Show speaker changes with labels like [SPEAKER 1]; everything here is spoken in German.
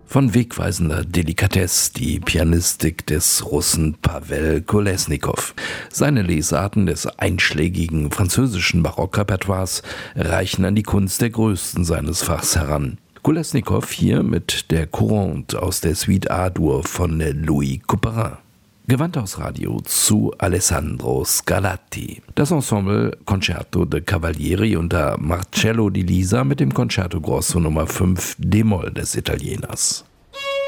[SPEAKER 1] Von wegweisender Delikatesse die Pianistik des Russen Pawel Kolesnikow. Seine Lesarten des einschlägigen französischen Barockrepertoires reichen an die Kunst der Größten seines Fachs heran. Kolesnikow hier mit der Courante aus der Suite A-Dur von Louis Couperin. Gewandhausradio zu Alessandro Scarlatti. Das Ensemble Concerto de Cavalieri unter Marcello Di Lisa mit dem Concerto Grosso Nummer 5 d-Moll des Italieners.